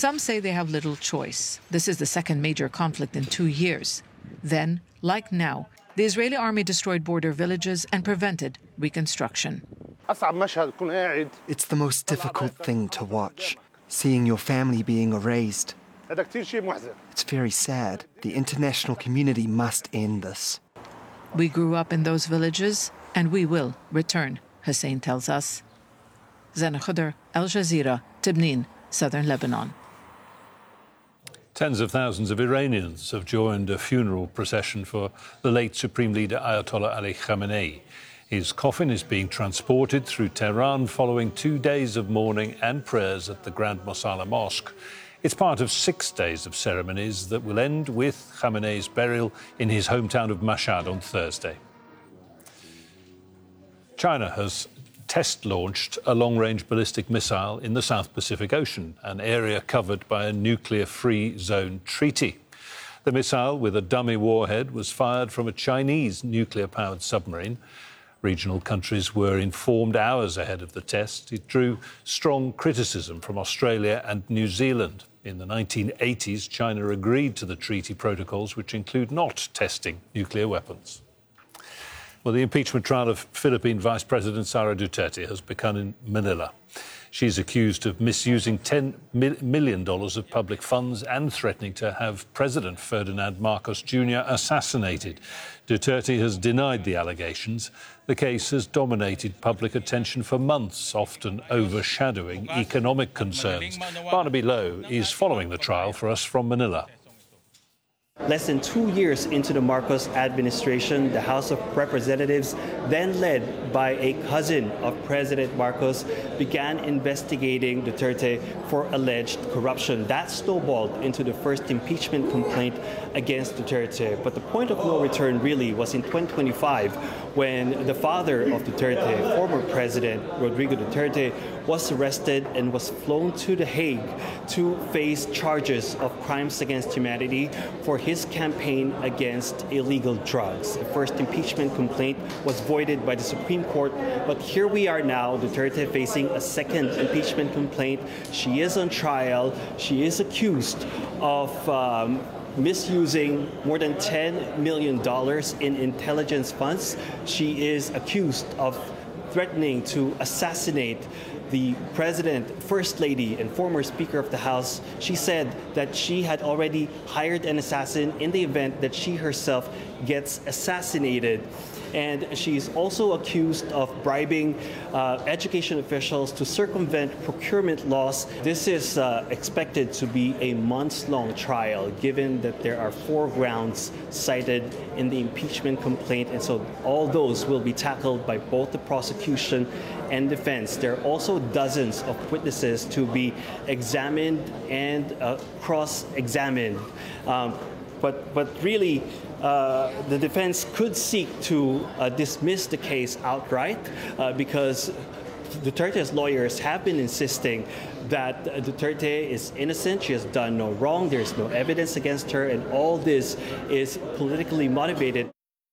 Some say they have little choice. This is the second major conflict in 2 years. Then, like now, the Israeli army destroyed border villages and prevented reconstruction. It's the most difficult thing to watch, seeing your family being erased. It's very sad. The international community must end this. We grew up in those villages, and we will return, Hussein tells us. Zana Khudr, Al Jazeera, Tibnin, southern Lebanon. Tens of thousands of Iranians have joined a funeral procession for the late Supreme Leader Ayatollah Ali Khamenei. His coffin is being transported through Tehran following 2 days of mourning and prayers at the Grand Mosalla Mosque. It's part of 6 days of ceremonies that will end with Khamenei's burial in his hometown of Mashhad on Thursday. China has test-launched a long-range ballistic missile in the South Pacific Ocean, an area covered by a nuclear-free zone treaty. The missile, with a dummy warhead, was fired from a Chinese nuclear-powered submarine. Regional countries were informed hours ahead of the test. It drew strong criticism from Australia and New Zealand. In the 1980s, China agreed to the treaty protocols, which include not testing nuclear weapons. Well, the impeachment trial of Philippine Vice President Sara Duterte has begun in Manila. She's accused of misusing $10 million of public funds and threatening to have President Ferdinand Marcos Jr. assassinated. Duterte has denied the allegations. The case has dominated public attention for months, often overshadowing economic concerns. Barnaby Lowe is following the trial for us from Manila. Less than 2 years into the Marcos administration, the House of Representatives, then led by a cousin of President Marcos, began investigating Duterte for alleged corruption. That snowballed into the first impeachment complaint against Duterte. But the point of no return really was in 2025, when the father of Duterte, former President Rodrigo Duterte, was arrested and was flown to The Hague to face charges of crimes against humanity for his campaign against illegal drugs. The first impeachment complaint was voided by the Supreme Court, but here we are now, Duterte facing a second impeachment complaint. She is on trial. She is accused of misusing more than $10 million in intelligence funds. She is accused of threatening to assassinate the President, First Lady, and former Speaker of the House. She said that she had already hired an assassin in the event that she herself gets assassinated. And she's also accused of bribing education officials to circumvent procurement laws. This is expected to be a months-long trial, given that there are 4 grounds cited in the impeachment complaint. And so all those will be tackled by both the prosecution and defense. There are also dozens of witnesses to be examined and cross-examined. But really, the defense could seek to dismiss the case outright because Duterte's lawyers have been insisting that Duterte is innocent. She has done no wrong. There's no evidence against her, and all this is politically motivated.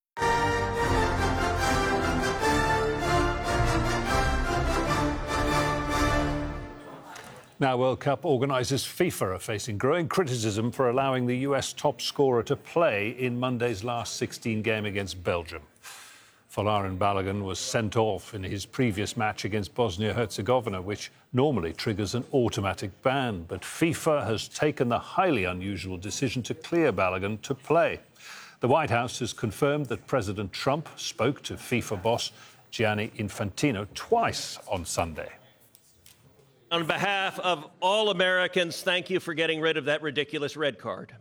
Now, World Cup organisers FIFA are facing growing criticism for allowing the US top scorer to play in Monday's last 16 game against Belgium. Folarin Balogun was sent off in his previous match against Bosnia-Herzegovina, which normally triggers an automatic ban. But FIFA has taken the highly unusual decision to clear Balogun to play. The White House has confirmed that President Trump spoke to FIFA boss Gianni Infantino twice on Sunday. On behalf of all Americans, thank you for getting rid of that ridiculous red card.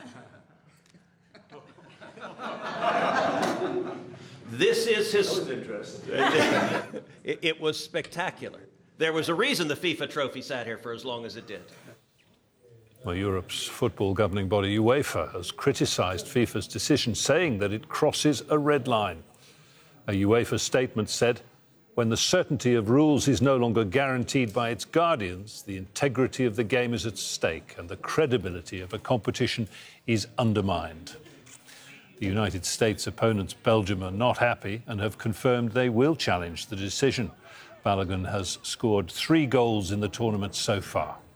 This is his. That was interesting. It was spectacular. There was a reason the FIFA trophy sat here for as long as it did. Well, Europe's football governing body, UEFA, has criticised FIFA's decision, saying that it crosses a red line. A UEFA statement said, when the certainty of rules is no longer guaranteed by its guardians, the integrity of the game is at stake and the credibility of a competition is undermined. The United States opponents, Belgium, are not happy and have confirmed they will challenge the decision. Balogun has scored 3 goals in the tournament so far.